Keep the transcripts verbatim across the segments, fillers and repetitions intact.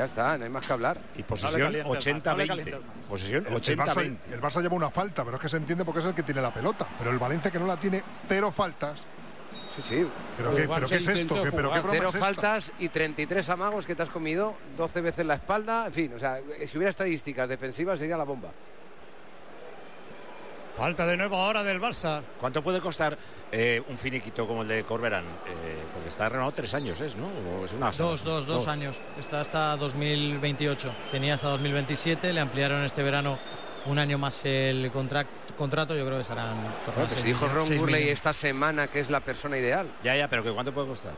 Ya está, no hay más que hablar. Y posesión ochenta veinte. Posesión ochenta veinte. El Barça lleva una falta, pero es que se entiende porque es el que tiene la pelota. Pero el Valencia, que no la tiene, cero faltas. Sí, sí. ¿Pero, qué, ¿pero qué es esto? ¿Qué, pero qué broma Cero es esta? faltas y treinta y tres amagos que te has comido, doce veces la espalda. En fin, o sea, si hubiera estadísticas defensivas sería la bomba. Falta de nuevo ahora del Barça. ¿Cuánto puede costar eh, un finiquito como el de Corberán? Eh, porque está renovado tres años, ¿es, no? ¿O es una dos, dos, dos años. Está hasta dos mil veintiocho. Tenía hasta dos mil veintisiete. Le ampliaron este verano un año más el contract, contrato. Yo creo que serán... Bueno, pues dijo Ron Burley esta semana que es la persona ideal. Ya, ya, pero ¿que ¿cuánto puede costar?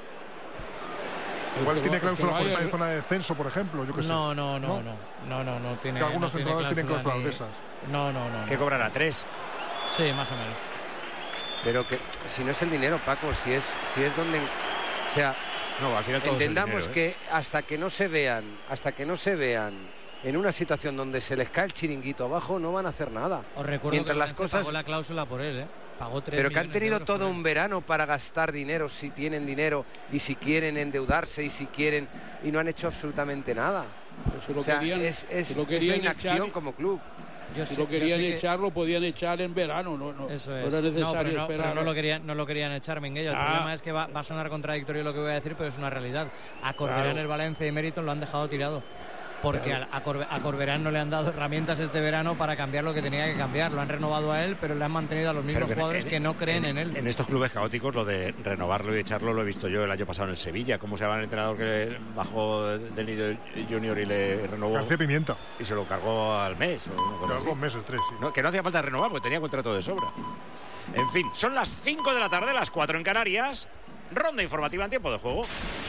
Igual que tiene va, cláusula por vaya... estar en zona de descenso, por ejemplo. Yo que no, sé. no, no, no, no, no, no tiene. Que algunos no entrenadores tienen cláusulas ni... de esas. No, no, no. ¿Qué no. cobrará? ¿Tres? Sí, más o menos. Pero que si no es el dinero, Paco, si es, si es donde, o sea, no, al final todo entendamos es el dinero, ¿eh? que hasta que no se vean, hasta que no se vean en una situación donde se les cae el chiringuito abajo, no van a hacer nada. Os recuerdo Mientras que las cosas pagó la cláusula por él, ¿eh? Pagó tres pero que han tenido todo un un verano para gastar dinero, si tienen dinero y si quieren endeudarse y si quieren, y no han hecho absolutamente nada. Eso lo o sea, querían, es, es, lo querían es inacción echar, como club. Yo si sé, lo querían yo sé echar, que... lo podían echar en verano, no, no, Eso no es. era necesario no, pero no, esperar. pero no lo querían, no lo querían echar, Minguella. El ah. problema es que va, va a sonar contradictorio lo que voy a decir, pero es una realidad. A Corberán, claro. el Valencia y Meriton lo han dejado tirado. Porque claro. a, Corbe, a Corberán no le han dado herramientas este verano para cambiar lo que tenía que cambiar. Lo han renovado a él, pero le han mantenido a los mismos que jugadores en, que no creen en, en él. En estos clubes caóticos, lo de renovarlo y echarlo lo he visto yo el año pasado en el Sevilla. Cómo se llama el entrenador que bajó del nido junior y le renovó. García Pimienta. Y se lo cargó al mes. O no, dos meses, tres, sí. No, que no hacía falta renovar porque tenía contrato de sobra. En fin, son las cinco de la tarde, las cuatro en Canarias. Ronda informativa en tiempo de juego.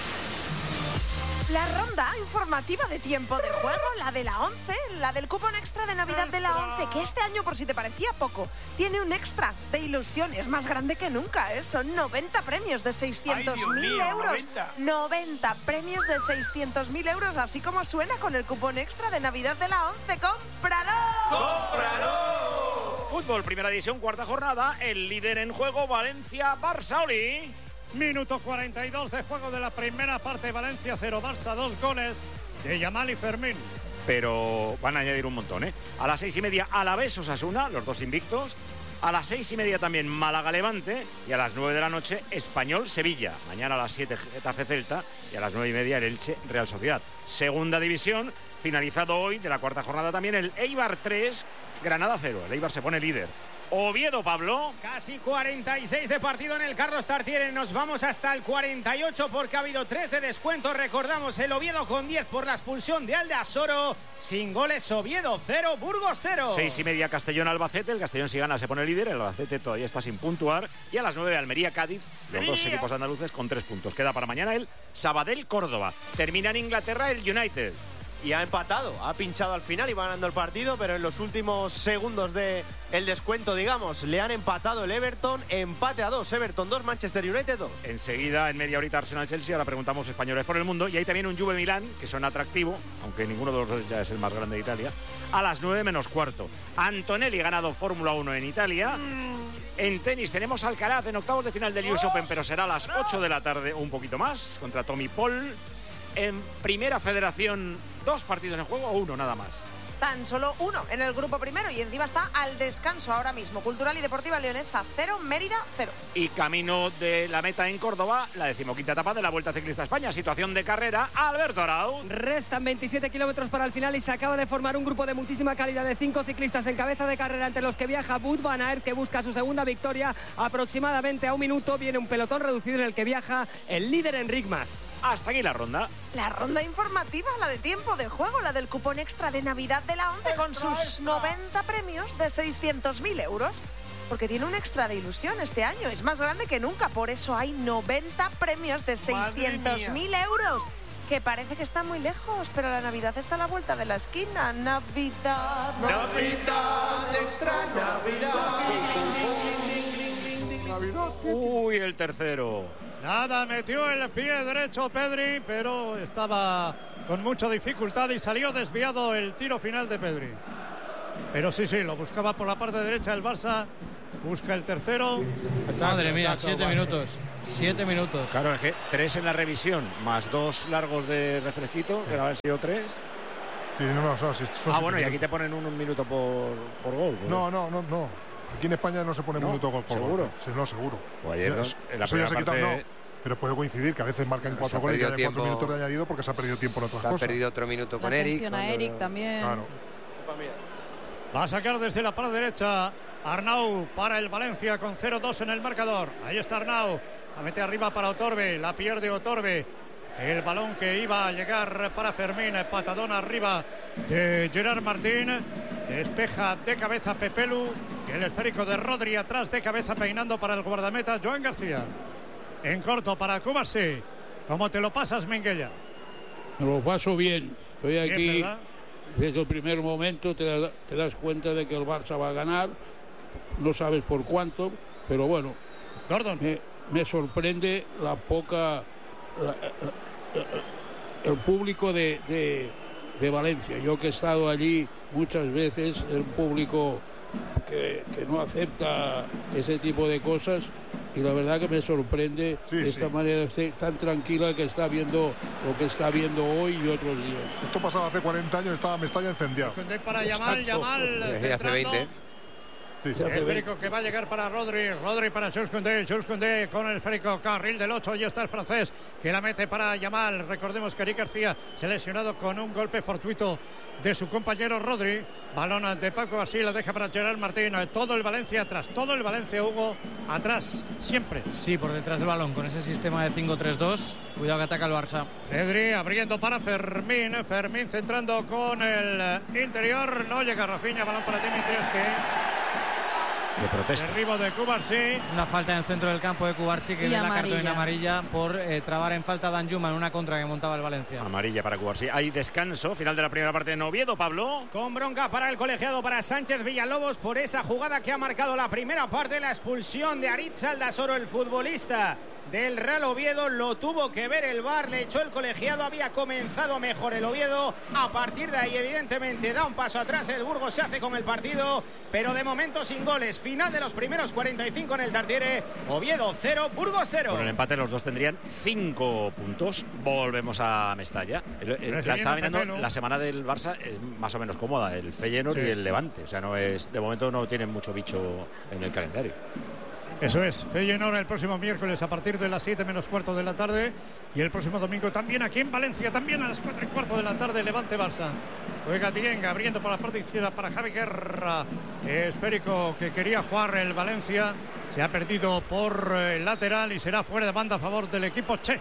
La ronda informativa de tiempo de juego, la de la once, la del cupón extra de Navidad de la once, que este año, por si te parecía poco, tiene un extra de ilusión, es más grande que nunca, ¿eh? Son noventa premios de seiscientos mil euros. noventa. noventa premios de seiscientos mil euros, así como suena con el cupón extra de Navidad de la once. ¡Cómpralo! ¡Cómpralo! Fútbol, primera división, cuarta jornada, el líder en juego, Valencia, Barça, Oli. Minuto cuarenta y dos de juego de la primera parte. Valencia cero, Barça dos, goles de Yamal y Fermín. Pero van a añadir un montón, ¿eh? A las seis y media Alavés Osasuna, los dos invictos. A las seis y media también Málaga Levante. Y a las nueve de la noche Español Sevilla. Mañana a las siete Getafe Celta. Y a las nueve y media el Elche Real Sociedad. Segunda división, finalizado hoy de la cuarta jornada también el Eibar tres, Granada cero. El Eibar se pone líder. Oviedo, Pablo. Casi cuarenta y seis de partido en el Carlos Tartiere. Nos vamos hasta el cuarenta y ocho porque ha habido tres de descuento. Recordamos el Oviedo con diez por la expulsión de Aldasoro. Sin goles, Oviedo cero, Burgos cero. Seis y media Castellón Albacete. El Castellón si gana se pone líder. El Albacete todavía está sin puntuar. Y a las nueve Almería Cádiz. Los dos equipos andaluces con tres puntos. Queda para mañana el Sabadell Córdoba. Termina en Inglaterra el United. Y ha empatado, ha pinchado al final, iba ganando el partido, pero en los últimos segundos de el descuento, digamos, le han empatado el Everton, empate a dos, Everton dos, Manchester United dos. Enseguida, en media horita, Arsenal-Chelsea, ahora preguntamos españoles por el mundo, y hay también un Juve-Milán, que son atractivo, aunque ninguno de los dos ya es el más grande de Italia, a las nueve menos cuarto. Antonelli ganado Fórmula uno en Italia. En tenis tenemos Alcaraz en octavos de final del U S Open, pero será a las ocho de la tarde o un poquito más, contra Tommy Paul. En Primera Federación, dos partidos en juego o uno nada más. Tan solo uno en el grupo primero y encima está al descanso ahora mismo. Cultural y Deportiva Leonesa cero, Mérida cero. Y camino de la meta en Córdoba, la decimoquinta etapa de la Vuelta Ciclista a España. Situación de carrera, Alberto Arau. Restan veintisiete kilómetros para el final y se acaba de formar un grupo de muchísima calidad de cinco ciclistas en cabeza de carrera, entre los que viaja Wout van Aert, que busca su segunda victoria. Aproximadamente a un minuto viene un pelotón reducido en el que viaja el líder Enric Mas. Hasta aquí la ronda. La ronda informativa, la de tiempo de juego, la del cupón extra de Navidad de la once con sus noventa premios de seiscientos mil euros. Porque tiene un extra de ilusión este año, es más grande que nunca, por eso hay noventa premios de seiscientos mil euros. Que parece que está muy lejos, pero la Navidad está a la vuelta de la esquina. Navidad, Navidad, extra Navidad. Uy, el tercero. Nada, metió el pie derecho Pedri, pero estaba con mucha dificultad y salió desviado el tiro final de Pedri. Pero sí, sí, lo buscaba por la parte derecha el Barça. Busca el tercero. Madre mía, siete minutos. Siete minutos. Claro, es que tres en la revisión, más dos largos de refresquito, que haber sido tres. Sí, no, no, son, son ah, bueno, y aquí te ponen un, un minuto por, por gol. Pues. No, no, no, no. Aquí en España no se pone no, un minuto por ¿seguro? gol. Sí, no, seguro. O ayer, ya, en la eso ya se parte... quitado, no. Pero puede coincidir que a veces marcan cuatro goles y haya cuatro minutos de añadido porque se ha perdido tiempo en otras se cosas. Ha perdido otro minuto con la Eric. A Eric también. Claro. Va a sacar desde la parte derecha Arnau para el Valencia con cero dos en el marcador. Ahí está Arnau. La mete arriba para Otorbe. La pierde Otorbe. El balón que iba a llegar para Fermín. Patadón arriba de Gerard Martín. Despeja de cabeza Pepelu. Y el esférico de Rodri atrás de cabeza peinando para el guardameta Joan García. En corto para Cubarsí. ¿Cómo te lo pasas, Minguella? Me lo paso bien. Estoy aquí. Bien, ¿verdad? Desde el primer momento te, da, te das cuenta de que el Barça va a ganar. No sabes por cuánto, pero bueno. Gordon. Me, me sorprende la poca... La, la, el público de, de, de Valencia. Yo que he estado allí muchas veces, el público que, que no acepta ese tipo de cosas, y la verdad que me sorprende sí, esta sí. manera tan tranquila que está viendo lo que está viendo hoy y otros días. Esto pasaba hace cuarenta años, estaba Mestalla encendido. Para Yamal, Yamal hace veinte. Sí, sí. El esférico que va a llegar para Rodri, Rodri para Jules Koundé, Jules Koundé con el esférico, carril del ocho, y está el francés que la mete para Yamal. Recordemos que Eric García se ha lesionado con un golpe fortuito de su compañero Rodri. Balón de Paco así, la deja para Gerard Martín. Todo el Valencia atrás, todo el Valencia, Hugo, atrás, siempre. Sí, por detrás del balón, con ese sistema de cinco tres dos. Cuidado que ataca el Barça. Pedri abriendo para Fermín, Fermín centrando con el interior. No llega Rafinha, balón para Dimitrievski. Que protesta. Derribo de Cubarsí. Una falta en el centro del campo de Cubarsí que ve la cartulina amarilla por eh, trabar en falta a Danjuma en una contra que montaba el Valencia. Amarilla para Cubarsí. Hay descanso, final de la primera parte en Oviedo, Pablo. Con bronca para el colegiado, para Sánchez Villalobos, por esa jugada que ha marcado la primera parte, la expulsión de Aritz Aldasoro, el futbolista del Real Oviedo. Lo tuvo que ver el V A R, le echó el colegiado, había comenzado mejor el Oviedo. A partir de ahí, evidentemente, da un paso atrás el Burgos, se hace con el partido, pero de momento sin goles. Final de los primeros cuarenta y cinco en el Tartiere. Oviedo cero, Burgos cero. Con el empate los dos tendrían cinco puntos. Volvemos a Mestalla. El, el, la estaba mirando, la semana del Barça es más o menos cómoda. El Feyenoord sí. y el Levante. O sea, no es, de momento no tienen mucho bicho en el calendario. Eso es, Feyenoord el próximo miércoles a partir de las siete menos cuarto de la tarde, y el próximo domingo también aquí en Valencia, también a las cuatro y cuarto de la tarde, Levante Barça. Juega Dienga abriendo por la parte izquierda para Javi Guerra, esférico que quería jugar el Valencia, se ha perdido por el lateral y será fuera de banda a favor del equipo Che.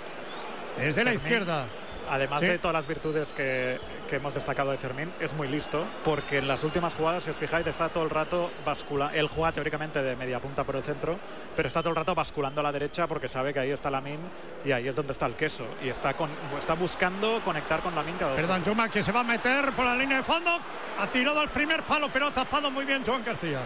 Desde la izquierda. Además sí. de todas las virtudes que, que hemos destacado de Fermín, es muy listo, porque en las últimas jugadas, si os fijáis, está todo el rato basculando. Él juega teóricamente de media punta por el centro, pero está todo el rato basculando a la derecha porque sabe que ahí está Lamine y ahí es donde está el queso. Y está, con, está buscando conectar con Lamine cada vez. Perdón, Juma, que se va a meter por la línea de fondo. Ha tirado al primer palo, pero ha tapado muy bien Joan García.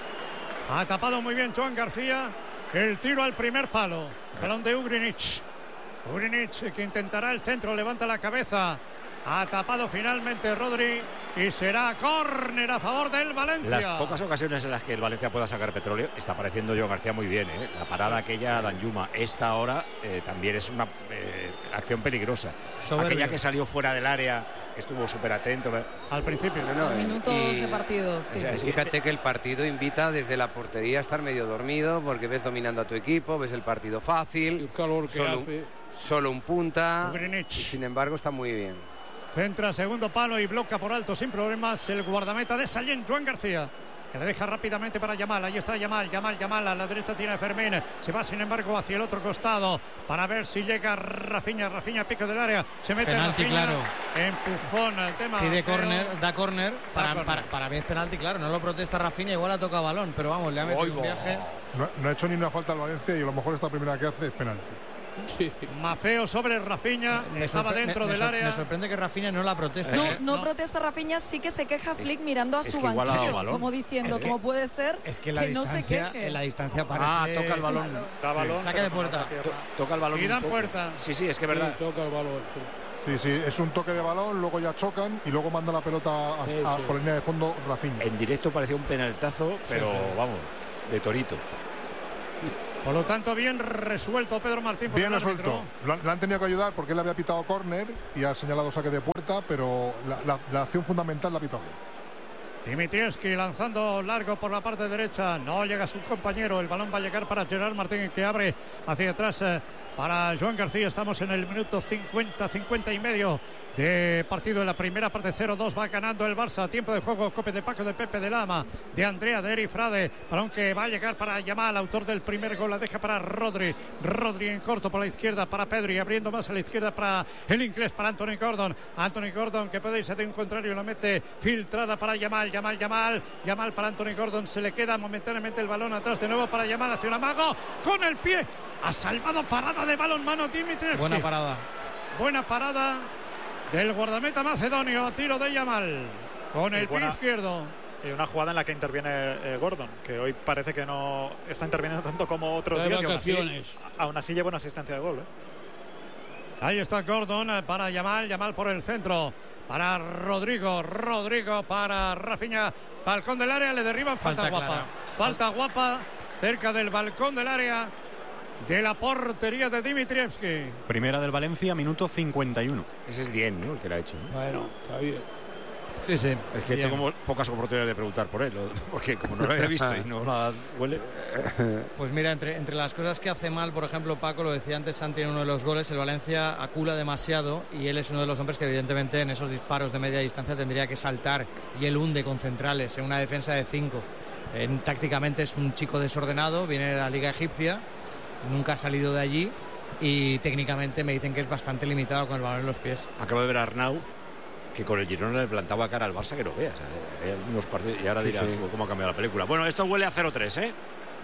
Ha tapado muy bien Joan García. El tiro al primer palo. Balón de Ugrinic. Ugrinic que intentará el centro, levanta la cabeza. Ha tapado finalmente Rodri y será córner a favor del Valencia. Las pocas ocasiones en las que el Valencia pueda sacar petróleo, está apareciendo Joan García muy bien, ¿eh? La parada aquella Danjuma, esta ahora eh, también es una eh, acción peligrosa. Soberbio. Aquella que salió fuera del área, que estuvo súper atento. Al principio. No, no, minutos y, de partido, sí. O sea, fíjate que el partido invita desde la portería a estar medio dormido, porque ves dominando a tu equipo, ves el partido fácil. El calor que solo, hace. Solo un punta. Y sin embargo está muy bien. Centra segundo palo y bloca por alto sin problemas el guardameta de Sallent, Joan García, que le deja rápidamente para Yamal. Ahí está Yamal, Yamal, Yamal. A la derecha tiene Fermín. Se va sin embargo hacia el otro costado para ver si llega Rafinha. Rafinha, pico del área. Se mete penalti, Rafinha. Claro. Empujón al tema. Pide córner, da córner. Para, para, para mí es penalti, claro. No lo protesta Rafinha, igual ha tocado balón. Pero vamos, le ha metido un viaje. No, no ha hecho ni una falta al Valencia y a lo mejor esta primera que hace es penalti. Sí. Mafeo sobre Rafinha, me estaba dentro me, del me área. Me sorprende que Rafinha no la proteste. No, ¿eh? no, no protesta Rafinha, sí que se queja Flick mirando a es su banquillo, como diciendo, es que, ¿cómo puede ser es que, la que no se queje? En la distancia parece... Ah, toca el balón. Da balón. Saque de puerta. To, toca el balón. Y dan puerta. Sí, sí, es que es verdad. Sí, toca el balón, sí. Sí, sí, es un toque de balón, luego ya chocan y luego manda la pelota a, Sí, a- sí. por la línea de fondo Rafinha. En directo parecía un penaltazo, pero sí. vamos, de torito. Por lo tanto, bien resuelto Pedro Martín por Bien el resuelto. árbitro. Lo han, le han tenido que ayudar porque él había pitado córner y ha señalado saque de puerta, pero la, la- la acción fundamental la ha pitado bien. Dimitrievski lanzando largo por la parte derecha, no llega su compañero, el balón va a llegar para Gerard Martín, que abre hacia atrás eh, para Joan García. Estamos en el minuto cincuenta, cincuenta y medio de partido en la primera parte. Cero dos va ganando el Barça. Tiempo de juego, Cope de Paco, de Pepe, de Lama, de Andrea, de Eri Frade, balón que va a llegar para Yamal, autor del primer gol, la deja para Rodri, Rodri en corto por la izquierda para Pedri, abriendo más a la izquierda para el inglés, para Anthony Gordon, Anthony Gordon que puede irse de un contrario, la mete filtrada para Yamal, Yamal, Yamal, Yamal para Anthony Gordon, se le queda momentáneamente el balón atrás de nuevo para Yamal, hacia un amago, con el pie, ha salvado parada de balón mano Dimitrievski. Buena parada. Buena parada del guardameta macedonio, tiro de Yamal, con el Y buena- pie izquierdo. Y una jugada en la que interviene eh, Gordon, que hoy parece que no está interviniendo tanto como otros De días. y aún así- vacaciones. Aún así lleva una asistencia de gol. ¿eh? Ahí está Gordon eh, para Yamal, Yamal por el centro, para Rodrigo, Rodrigo para Rafinha, balcón del área, le derriban, falta, Falta guapa, clara. falta guapa, cerca del balcón del área de la portería de Dimitrievski. Primera del Valencia, minuto cincuenta y uno. Ese es Dien, ¿no? El que lo ha hecho. ¿no? Bueno, está bien. Sí, sí. Es que Bien. tengo pocas oportunidades de preguntar por él, porque como no lo había visto y no la huele. Pues mira, entre, entre las cosas que hace mal, por ejemplo, Paco, lo decía antes Santi en uno de los goles, el Valencia acula demasiado y él es uno de los hombres que evidentemente en esos disparos de media distancia tendría que saltar, y él hunde con centrales en una defensa de cinco. En, tácticamente es un chico desordenado, viene de la Liga Egipcia, nunca ha salido de allí y técnicamente me dicen que es bastante limitado con el balón en los pies. Acabo de ver a Arnau que con el Girona le plantaba cara al Barça que no veas. Hay algunos partidos y ahora Sí, dirás sí. cómo ha cambiado la película. Bueno, esto huele a cero tres, ¿eh?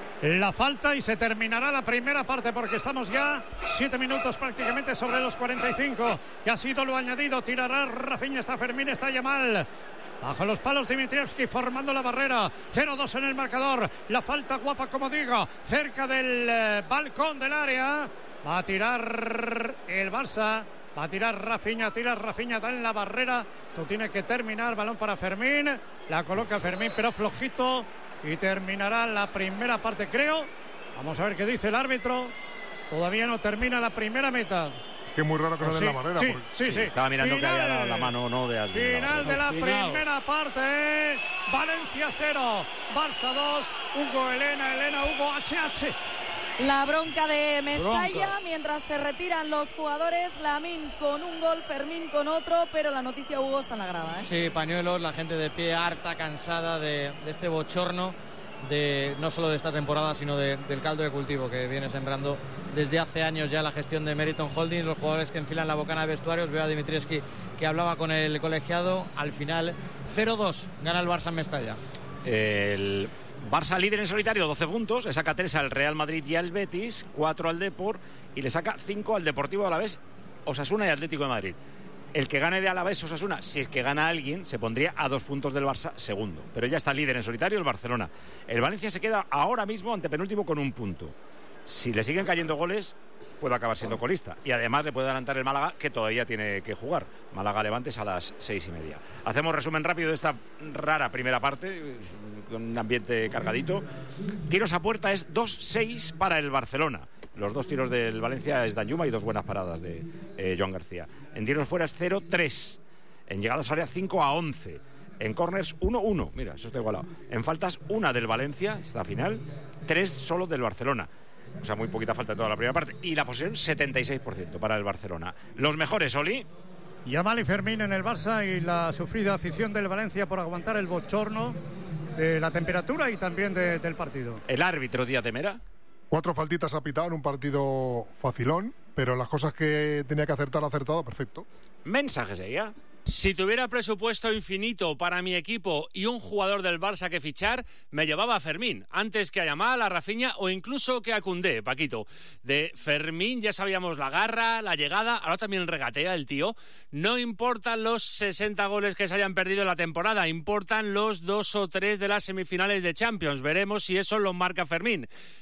La falta y se terminará la primera parte porque estamos ya siete minutos prácticamente sobre los cuarenta y cinco, que ha sido lo añadido. Tirará Rafinha, está Fermín, está Yamal. Bajo los palos Dimitrievski formando la barrera. cero dos en el marcador. La falta guapa, como digo, cerca del eh, balcón del área. Va a tirar el Barça. Va a tirar Rafinha, tira Rafinha, está en la barrera. Esto tiene que terminar. Balón para Fermín. La coloca Fermín, pero flojito. Y terminará la primera parte, creo. Vamos a ver qué dice el árbitro. Todavía no termina la primera mitad. Que es muy raro que no Sí, den la barrera. sí, porque- sí, sí. Estaba mirando Final. que había dado la mano o no de alguien. Final de la Final. primera parte. Valencia cero, Barça dos. Hugo Elena, Elena, Hugo H H. La bronca de Mestalla, Bronca. mientras se retiran los jugadores, Lamine con un gol, Fermín con otro, pero la noticia, Hugo, está en la grada, ¿eh? Sí, pañuelos, la gente de pie harta, cansada de, de este bochorno, de no solo de esta temporada, sino de- del caldo de cultivo que viene sembrando desde hace años ya la gestión de Meriton Holdings, los jugadores que enfilan la bocana de vestuarios. Veo a Dimitrievski que hablaba con el colegiado. Al final, cero dos, gana el Barça en Mestalla. El Barça líder en solitario, doce puntos, le saca tres al Real Madrid y al Betis, cuatro al Depor y le saca cinco al Deportivo Alavés, Osasuna y Atlético de Madrid. El que gane de Alavés Osasuna, si es que gana alguien, se pondría a dos puntos del Barça segundo. Pero ya está líder en solitario el Barcelona. El Valencia se queda ahora mismo antepenúltimo con un punto. Si le siguen cayendo goles, puede acabar siendo colista. Y además le puede adelantar el Málaga, que todavía tiene que jugar. Málaga-Levantes a las seis y media. Hacemos resumen rápido de esta rara primera parte, con un ambiente cargadito. Tiros a puerta es dos seis para el Barcelona. Los dos tiros del Valencia es Danjuma y dos buenas paradas de eh, Joan García. En tiros fuera es cero tres. En llegadas a área cinco a once. En corners uno uno. Mira, eso está igualado. En faltas una del Valencia, esta final. tres solo del Barcelona. O sea, muy poquita falta en toda la primera parte. Y la posesión setenta y seis por ciento para el Barcelona. Los mejores, Oli. Yamal y Fermín en el Barça y la sufrida afición del Valencia por aguantar el bochorno de la temperatura y también de- del partido. El árbitro Díaz de Mera. Cuatro faltitas ha pitado en un partido facilón, pero las cosas que tenía que acertar ha acertado perfecto. Mensajes ella. Si tuviera presupuesto infinito para mi equipo y un jugador del Barça que fichar, me llevaba a Fermín, antes que a Yamal, a Rafinha o incluso que a Koundé, Paquito. De Fermín ya sabíamos la garra, la llegada, ahora también regatea el tío. No importan los sesenta goles que se hayan perdido en la temporada, importan los dos o tres de las semifinales de Champions. Veremos si eso lo marca Fermín. Eh,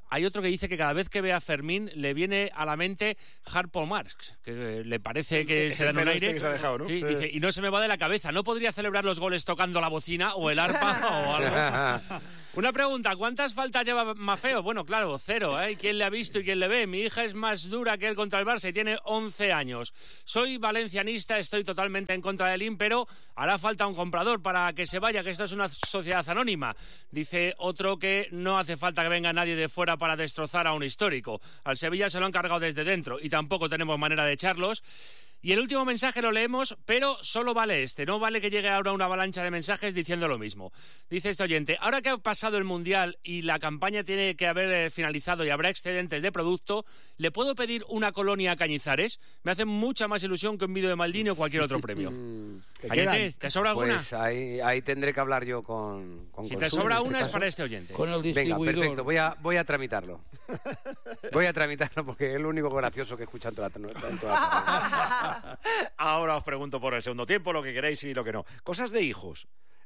hay otro que dice que cada vez que ve a Fermín le viene a la mente Harpo Marx, que le parece que se da en un aire. Este que se ha dejado, ¿no? Sí, Sí. Dice, y no se me va de la cabeza. ¿No podría celebrar los goles tocando la bocina o el arpa o algo? Una pregunta, ¿cuántas faltas lleva Maffeo? Bueno, claro, cero, ¿eh? ¿Quién le ha visto y quién le ve? Mi hija es más dura que él contra el Barça y tiene once años. Soy valencianista, estoy totalmente en contra del I M, pero hará falta un comprador para que se vaya, que esto es una sociedad anónima. Dice otro que no hace falta que venga nadie de fuera para destrozar a un histórico. Al Sevilla se lo han cargado desde dentro y tampoco tenemos manera de echarlos. Y el último mensaje lo leemos, pero solo vale este. No vale que llegue ahora una avalancha de mensajes diciendo lo mismo. Dice este oyente, ahora que ha pasado el Mundial y la campaña tiene que haber eh, finalizado y habrá excedentes de producto, ¿le puedo pedir una colonia a Cañizares? Me hace mucha más ilusión que un vídeo de Maldini o cualquier otro premio. Oyente, ¿te sobra alguna? Pues ahí, ahí tendré que hablar yo con, con Si Consul, te sobra en este una es caso. para este oyente. Con el Venga, distribuidor. perfecto, voy a, voy a tramitarlo. Voy a tramitarlo porque es lo único gracioso que escuchan toda la, toda la Ahora os pregunto por el segundo tiempo, lo que queréis y lo que no. Cosas de hijos.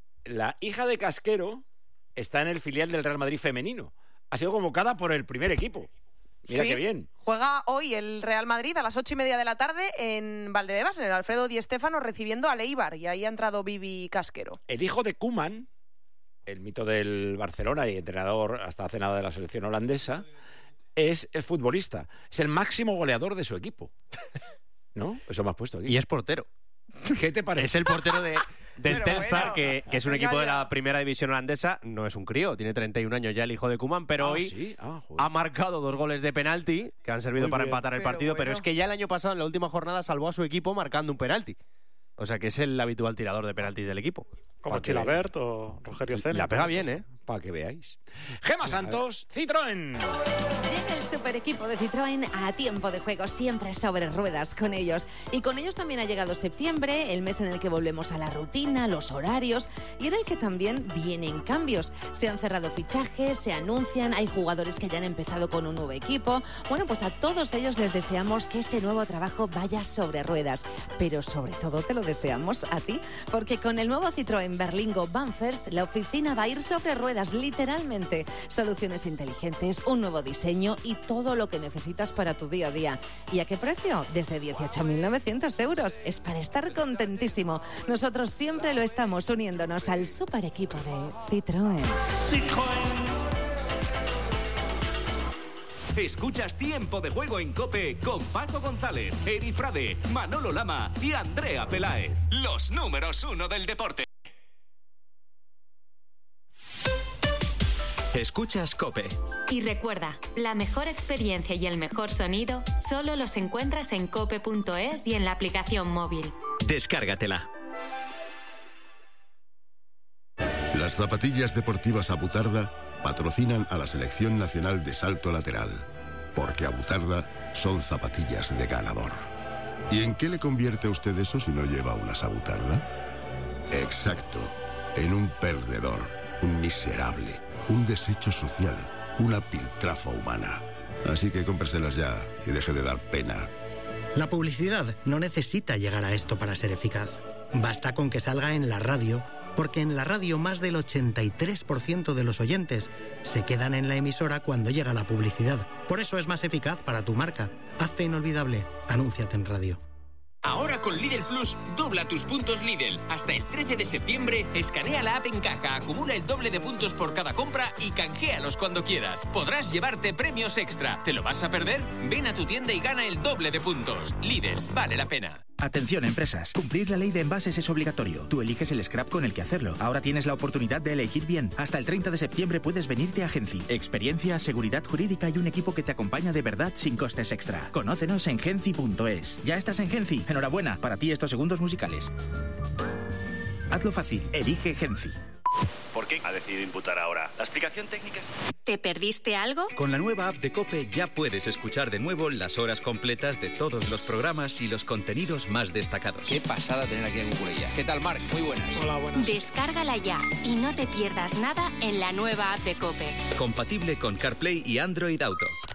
La hija de Casquero está en el filial del Real Madrid femenino. Ha sido convocada por el primer equipo. Mira Sí. qué bien. Juega hoy el Real Madrid a las ocho y media de la tarde en Valdebebas, en el Alfredo Di Stéfano, recibiendo al Eibar. Y ahí ha entrado Vivi Casquero. El hijo de Koeman, el mito del Barcelona y entrenador hasta hace nada de la selección holandesa, es el futbolista. Es el máximo goleador de su equipo. ¿No? Eso me has puesto aquí. Y es portero. ¿Qué te parece? Es el portero de, del Pero Telstar, bueno. que, que es un Venga equipo de ya. la primera división holandesa. No es un crío, tiene treinta y un años ya el hijo de Koeman, pero Ah, hoy sí. Ah, joder. ha marcado dos goles de penalti que han servido Muy para bien. empatar el Pero partido. Pero bueno. es que ya el año pasado, en la última jornada, salvó a su equipo marcando un penalti. O sea que es el habitual tirador de penaltis del equipo. Como Pa' que- Chilabert o Rogerio Ceni. La pega bien, ¿eh? Para que veáis. Gema Santos, Citroën. Llega el super equipo de Citroën a tiempo de juego, siempre sobre ruedas con ellos. Y con ellos también ha llegado septiembre, el mes en el que volvemos a la rutina, los horarios, y en el que también vienen cambios. Se han cerrado fichajes, se anuncian, hay jugadores que ya han empezado con un nuevo equipo. Bueno, pues a todos ellos les deseamos que ese nuevo trabajo vaya sobre ruedas. Pero sobre todo te lo deseamos a ti, porque con el nuevo Citroën Berlingo Van First, la oficina va a ir sobre ruedas, literalmente. Soluciones inteligentes, un nuevo diseño y todo lo que necesitas para tu día a día. ¿Y a qué precio? Desde dieciocho mil novecientos euros. Es para estar contentísimo. Nosotros siempre lo estamos uniéndonos al super equipo de Citroën. Escuchas Tiempo de Juego en COPE con Paco González, Eri Frade, Manolo Lama y Andrea Peláez. Los números uno del deporte. Escuchas COPE. Y recuerda, la mejor experiencia y el mejor sonido solo los encuentras en cope punto es y en la aplicación móvil. Descárgatela. Las zapatillas deportivas Abutarda patrocinan a la Selección Nacional de Salto Lateral, porque Abutarda son zapatillas de ganador. ¿Y en qué le convierte a usted eso si no lleva unas Abutarda? Exacto, en un perdedor, un miserable, un desecho social, una piltrafa humana. Así que cómpreselas ya y deje de dar pena. La publicidad no necesita llegar a esto para ser eficaz. Basta con que salga en la radio, porque en la radio más del ochenta y tres por ciento de los oyentes se quedan en la emisora cuando llega la publicidad. Por eso es más eficaz para tu marca. Hazte inolvidable. Anúnciate en radio. Ahora con Lidl Plus, dobla tus puntos Lidl. Hasta el trece de septiembre, escanea la app en caja, acumula el doble de puntos por cada compra y canjealos cuando quieras. Podrás llevarte premios extra. ¿Te lo vas a perder? Ven a tu tienda y gana el doble de puntos. Lidl, vale la pena. Atención, empresas. Cumplir la ley de envases es obligatorio. Tú eliges el scrap con el que hacerlo. Ahora tienes la oportunidad de elegir bien. Hasta el treinta de septiembre puedes venirte a Genci. Experiencia, seguridad jurídica y un equipo que te acompaña de verdad sin costes extra. Conócenos en genci punto es. ¿Ya estás en Genci? Enhorabuena, para ti estos segundos musicales. Hazlo fácil. Elige Genci. ¿Por qué ha decidido imputar ahora? ¿La explicación técnica es...? ¿Te perdiste algo? Con la nueva app de COPE ya puedes escuchar de nuevo las horas completas de todos los programas y los contenidos más destacados. Qué pasada tener aquí a Cucurella. ¿Qué tal, Marc? Muy buenas. Hola, buenas. Descárgala ya y no te pierdas nada en la nueva app de COPE. Compatible con CarPlay y Android Auto.